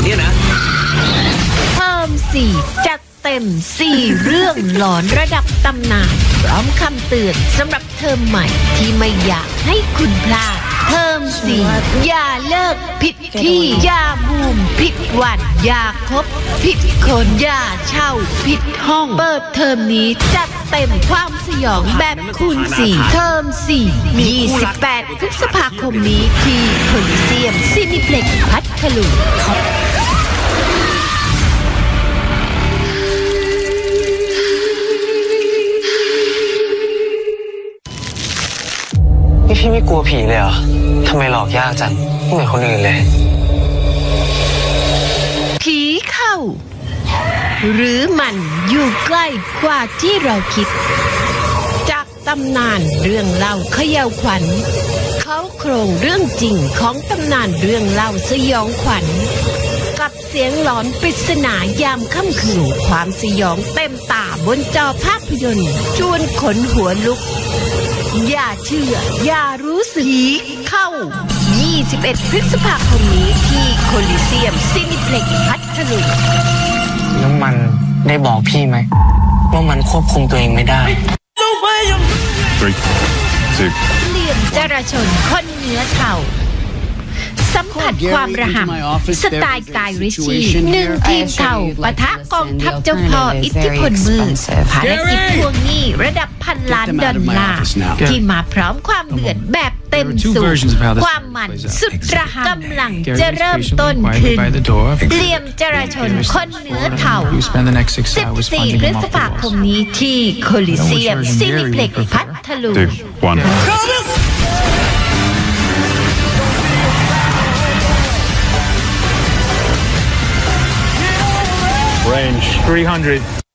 เนี่ยนะเพิ่ม4จัดเต็ม4เรื่องหลอนระดับตำนานพร้อมคำเตือนสำหรับเทอมใหม่ที่ไม่อยากให้คุณพลาดเพิ่ม4อย่าเลิกผิดที่อย่าบูมผิดวันอย่าคบผิดคนอย่าเช่าผิดห้องเปิดเทอมนี้จัดเต็มความสยองแบบคูณ4เทอม4 28 พฤษภาคมนี้ที่โคลิเซียมซินิเพล็กซ์พัทลุงนี่พี่ไม่กลัวผีเลยเหรอทำไมหลอกยากจังไม่เหมือนคนอื่นเลยผีเข้าหรือมันอยู่ใกล้กว่าที่เราคิดจากตำนานเรื่องเล่าเขย่าวขวัญเขาโครงเรื่องจริงของตำนานเรื่องเล่าสยองขวัญกับเสียงหลอนปริศนายามค่ำคืนความสยองเต็มตาบนจอภาพยนตร์ชวนขนหัวลุกอย่าเชื่ออย่ารู้สึกผีเข้า21 พฤษภาคมนี้ที่โคลิเซียมซินิเพล็กซ์พัทลุงแล้วมันได้บอกพี่ไหมว่ามันควบคุมตัวเองไม่ได้เหลี่ยมจราชนคนเหนือเผ่าสัมผัสความระห่ำสไตล์กายริชี่1ทีมเผ่าปะทะกองทัพเจ้าพ่ออิทธิพลมือภารกิจทวงหนี้ระดับพันล้านดอลลาร์ที่มาพร้อมความเดือดแบบเต็มสูบความมันสุดระห่ำกำลังจะเริ่มต้นขึ้นเหลี่ยมจราชนคนเหนือเผ่า14 พฤษภาคมนี้ที่โคลิเซียมซินิเพล็กซ์พัทลุง Range 300